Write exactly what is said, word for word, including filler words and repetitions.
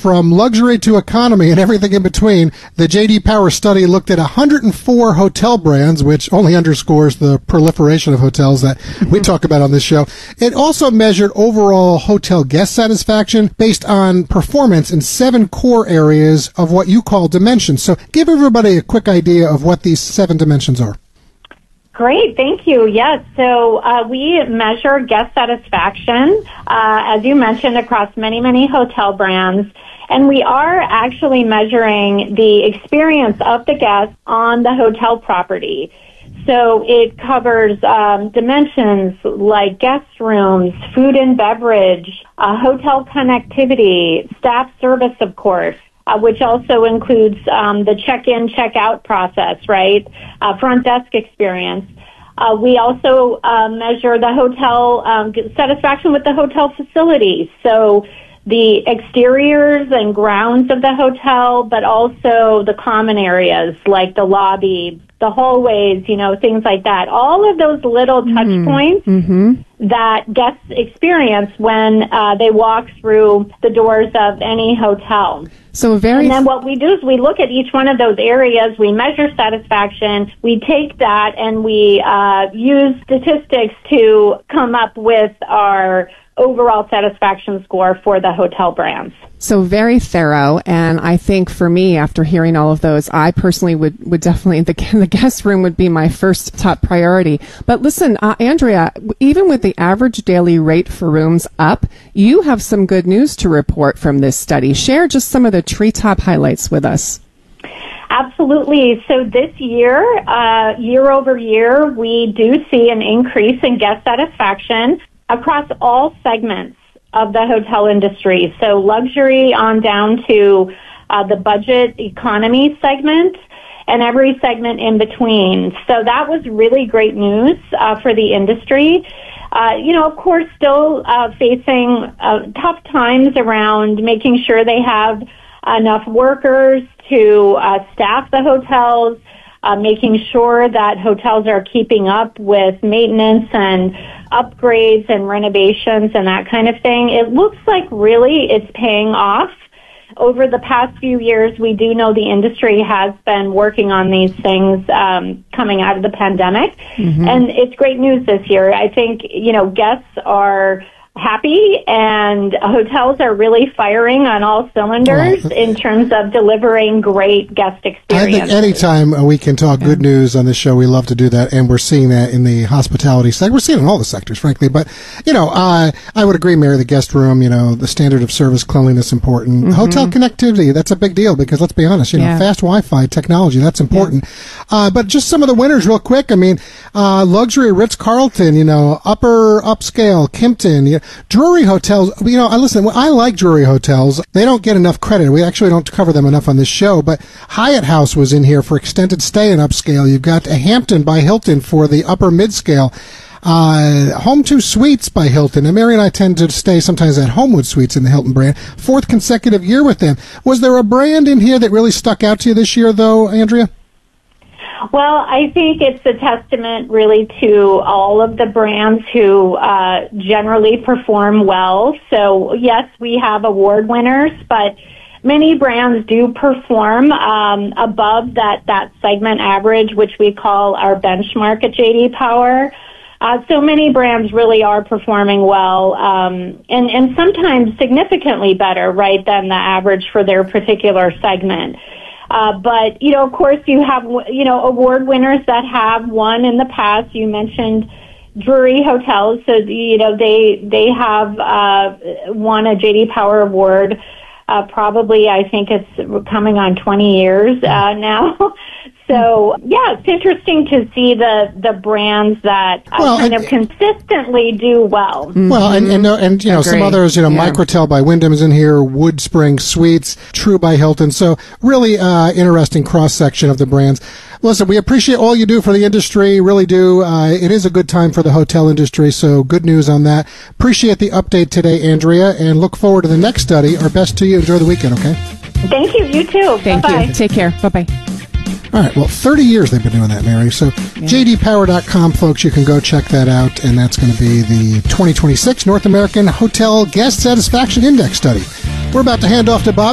from luxury to economy and everything in between, the J D Power study looked at one hundred four hotel brands, which only underscores the proliferation of hotels that we talk about on this show. It also measured overall hotel guest satisfaction based on performance in seven core areas of what you call dimensions. So give everybody a quick idea of what these seven dimensions are. Great, thank you. Yes, so uh, we measure guest satisfaction, uh, as you mentioned, across many, many hotel brands. And we are actually measuring the experience of the guest on the hotel property. So it covers um, dimensions like guest rooms, food and beverage, uh, hotel connectivity, staff service, of course. Uh, which also includes um, the check-in, check-out process, right? Uh, front desk experience. Uh, we also uh, measure the hotel um, satisfaction with the hotel facilities. So the exteriors and grounds of the hotel, but also the common areas like the lobby, the hallways, you know, things like that. All of those little touch mm-hmm. points mm-hmm. that guests experience when uh, they walk through the doors of any hotel. So very. And then what we do is we look at each one of those areas, we measure satisfaction, we take that and we uh, use statistics to come up with our overall satisfaction score for the hotel brands. So very thorough, and I think for me, after hearing all of those, I personally would, would definitely, the, the guest room would be my first top priority. But listen, uh, Andrea, even with the average daily rate for rooms up, you have some good news to report from this study. Share just some of the treetop highlights with us. Absolutely. So this year, uh, year over year, we do see an increase in guest satisfaction across all segments of the hotel industry. So luxury on down to uh, the budget economy segment and every segment in between. So that was really great news uh, for the industry. Uh, you know, of course, still uh, facing uh, tough times around making sure they have enough workers to uh, staff the hotels, uh, making sure that hotels are keeping up with maintenance and upgrades and renovations and that kind of thing. It looks like really it's paying off. Over the past few years, we do know the industry has been working on these things um, coming out of the pandemic. Mm-hmm. And it's great news this year. I think, you know, guests are happy and hotels are really firing on all cylinders well, in terms of delivering great guest experiences. I think anytime we can talk good news on this show, we love to do that, and we're seeing that in the hospitality sector. We're seeing it in all the sectors, frankly. But, you know, uh, I would agree, Mary, the guest room, you know, the standard of service, cleanliness, important. Mm-hmm. Hotel connectivity, that's a big deal because, let's be honest, you know, yeah. fast Wi-Fi technology, that's important. Yeah. Uh, but just some of the winners real quick. I mean, uh, luxury Ritz-Carlton, you know, upper upscale, Kimpton, you know, Drury hotels, you know, I listen, I like Drury hotels. They don't get enough credit. We actually don't cover them enough on this show, but Hyatt House was in here for extended stay and upscale. You've got Hampton by Hilton for the upper mid-scale. Uh, Home two Suites by Hilton. And Mary and I tend to stay sometimes at Homewood Suites in the Hilton brand. Fourth consecutive year with them. Was there a brand in here that really stuck out to you this year, though, Andrea? Well, I think it's a testament really to all of the brands who uh, generally perform well. So, yes, we have award winners, but many brands do perform um, above that, that segment average, which we call our benchmark at J D Power. Uh, so many brands really are performing well, um, and, and sometimes significantly better, right, than the average for their particular segment. Uh, but, you know, of course, you have, you know, award winners that have won in the past. You mentioned Drury Hotels. So, you know, they they have uh, won a J D Power Award. Uh, probably, I think it's coming on twenty years uh, now. So, yeah, it's interesting to see the, the brands that uh, well, kind and, of consistently do well. Well, and, and, and you know, Agreed. Some others, you know, yeah. Microtel by Wyndham is in here, Wood Spring Suites, True by Hilton. So, really uh, interesting cross-section of the brands. Listen, we appreciate all you do for the industry, really do. Uh, it is a good time for the hotel industry, so good news on that. Appreciate the update today, Andrea, and look forward to the next study. Our best to you. Enjoy the weekend, okay? Thank you. You too. Thank Bye-bye. you. Take care. Bye-bye. All right, well, thirty years they've been doing that, Mary. So yeah. J D power dot com, folks, you can go check that out, and that's going to be the twenty twenty-six North American Hotel Guest Satisfaction Index Study. We're about to hand off to Bob.